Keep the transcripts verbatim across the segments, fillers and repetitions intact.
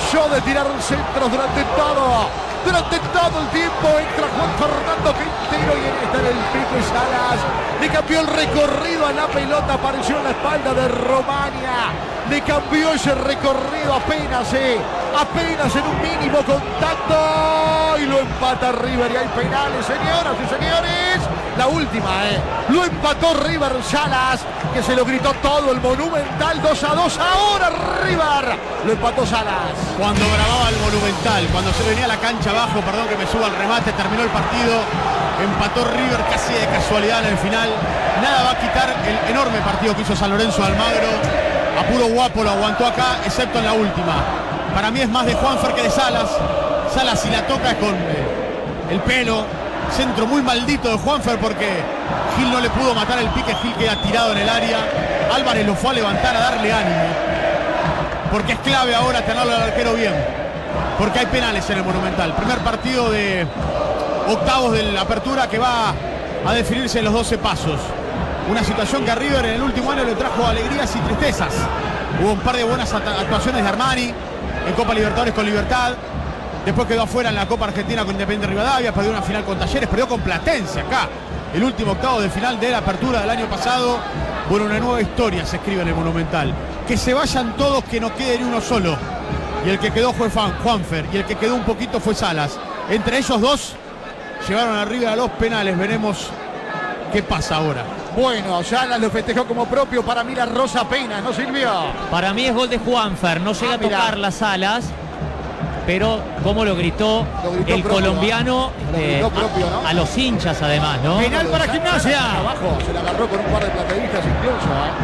cayó de tirar centros durante todo, durante todo el tiempo. Entra Juan Fernando Quintero y en esta en el pico y Salas le cambió el recorrido a la pelota, apareció en la espalda de Romania, le cambió ese recorrido apenas, eh, apenas en un mínimo contacto y lo empata River y hay penales, señoras y señores. La última, eh, lo empató River Salas, que se lo gritó todo el Monumental. Dos a dos ahora River, lo empató Salas. Cuando grababa el Monumental, cuando se venía a la cancha abajo, perdón que me suba al remate, terminó el partido, empató River casi de casualidad en el final. Nada va a quitar el enorme partido que hizo San Lorenzo de Almagro. A puro guapo lo aguantó acá, excepto en la última. Para mí es más de Juanfer que de Salas. Salas, si la toca, es con eh, el pelo. Centro muy maldito de Juanfer porque Gil no le pudo matar el pique. Gil queda tirado en el área. Álvarez lo fue a levantar, a darle ánimo, porque es clave ahora tenerlo al arquero bien, porque hay penales en el Monumental. Primer partido de octavos de la apertura que va a definirse en los doce pasos. Una situación que a River en el último año le trajo alegrías y tristezas. Hubo un par de buenas actuaciones de Armani en Copa Libertadores con Libertad. Después quedó afuera en la Copa Argentina con Independiente Rivadavia. Perdió una final con Talleres. Perdió con Platense acá. El último octavo de final de la apertura del año pasado. Bueno, una nueva historia se escribe en el Monumental. Que se vayan todos, que no quede ni uno solo. Y el que quedó fue Juanfer. Y el que quedó un poquito fue Salas. Entre ellos dos llegaron arriba a los penales. Veremos qué pasa ahora. Bueno, Salas lo festejó como propio. Para mí la rosa pena, ¿no sirvió? Para mí es gol de Juanfer. No llega ah, a tocar las Salas, pero cómo lo gritó, lo gritó el propio, colombiano eh, lo propio, ¿no? a, a los hinchas además, ¿no? Penal para Gimnasia. Abajo, se la agarró con un par de plateístas incluso,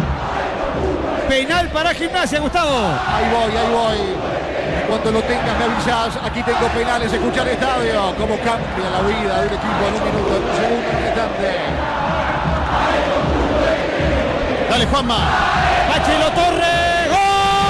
¿eh? Penal para Gimnasia, Gustavo. Ahí voy, ahí voy. Cuando lo tengas me avisas. Aquí tengo penales. Escucha el estadio. Cómo cambia la vida de un equipo en un minuto, en un segundo, en un instante. Dale, Juanma. Bachelo Torres. ¡Gol!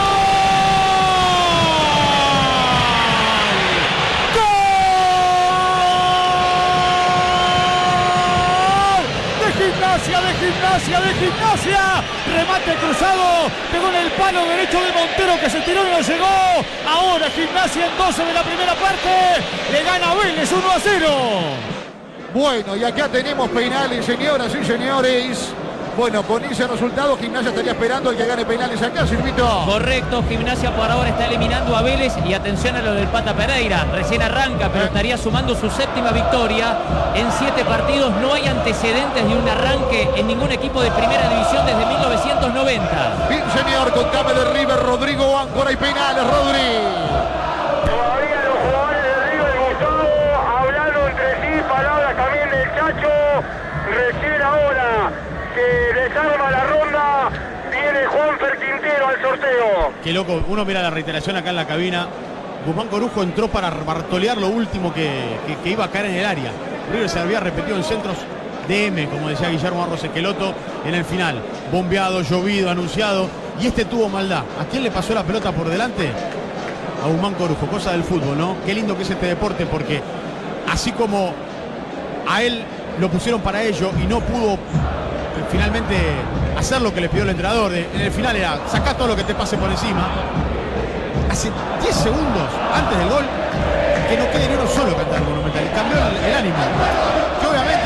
Gimnasia, de Gimnasia, de Gimnasia, remate cruzado, pegó en el palo derecho de Montero que se tiró y no llegó. Ahora Gimnasia en doce de la primera parte, le gana a Vélez uno a cero. Bueno, y acá tenemos penales, señoras y señores. Bueno, con ese resultado Gimnasia estaría esperando el que gane penales acá, Silvito. Correcto, Gimnasia por ahora está eliminando a Vélez y atención a lo del Pata Pereira. Recién arranca, pero estaría sumando su séptima victoria en siete partidos. No hay antecedentes de un arranque en ningún equipo de primera división desde mil novecientos noventa. Bien, señor, contame de River, Rodrigo Áncora y penales, Rodri. Todavía los jugadores de River, Gustavo, hablando entre sí, palabras también del Chacho. Recién ahora que desarma la ronda, viene Juanfer Quintero al sorteo. Qué loco, uno mira la reiteración acá en la cabina. Guzmán Corujo entró para bartolear lo último que, que, que iba a caer en el área. River se había repetido en centros de M, como decía Guillermo Arroz Esqueloto, en el final. Bombeado, llovido, anunciado. Y este tuvo maldad. ¿A quién le pasó la pelota por delante? A Guzmán Corujo, cosa del fútbol, ¿no? Qué lindo que es este deporte, porque así como a él lo pusieron para ello y no pudo finalmente hacer lo que le pidió el entrenador, de, en el final era sacá todo lo que te pase por encima. Hace diez segundos antes del gol que no quede ni uno solo cantar el Monumental, cambió el, el ánimo.